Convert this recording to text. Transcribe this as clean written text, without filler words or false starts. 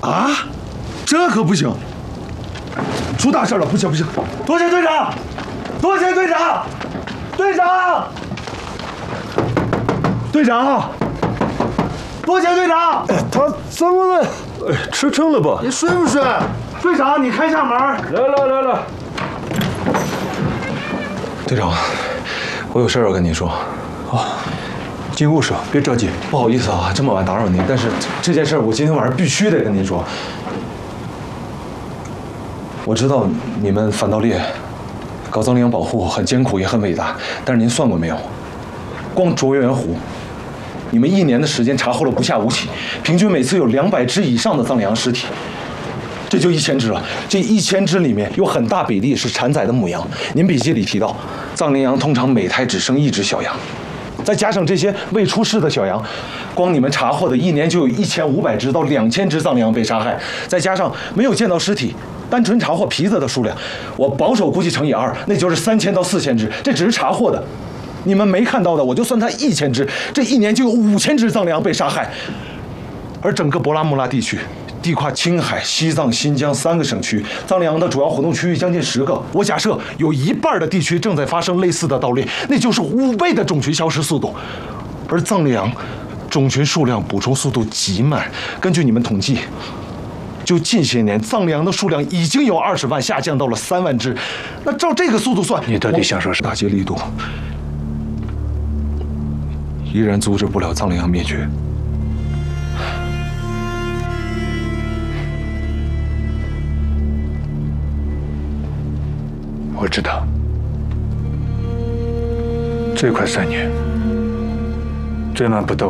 啊，这可不行，出大事了！不行不行，多谢队长，多谢队长，队长，队长，多谢队长。 他怎么了？吃撑了吧？ 你睡不睡？队长，你开下门。 来。 队长，我有事要跟您说。 进屋说，别着急。 不好意思啊，这么晚打扰您，但是这件事我今天晚上必须得跟您说。我知道你们反盗猎搞藏羚羊保护很艰苦也很伟大，但是您算过没有？光卓源湖，你们1年的时间查获了不下5起，平均每次有200只以上的藏羚羊尸体，这就1000只了。这1000只里面有很大比例是产崽的母羊。您笔记里提到，藏羚羊通常每胎只生1只小羊。再加上这些未出世的小羊，光你们查获的1年就有1500只到2000只藏羚羊被杀害，再加上没有见到尸体，单纯查获皮子的数量，我保守估计乘以2，那就是3000到4000只。这只是查获的，你们没看到的，我就算它1000只，这1年就有5000只藏羚羊被杀害。而整个博拉木拉地区，地跨青海、西藏、新疆3个省区，藏羚羊的主要活动区域将近10个。我假设有1半的地区正在发生类似的盗猎，那就是5倍的种群消失速度。而藏羚羊种群数量补充速度极慢，根据你们统计，就近些年藏羚羊的数量已经由20万下降到了3万只。那照这个速度算， 你到底想说什么？ 打击力度依然阻止不了藏羚羊灭绝。 我知道，最快3年，最慢不到